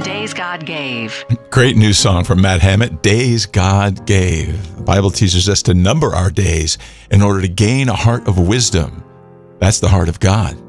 Days God Gave. Great new song from Matt Hammett, Days God Gave. The Bible teaches us to number our days in order to gain a heart of wisdom. That's the heart of God.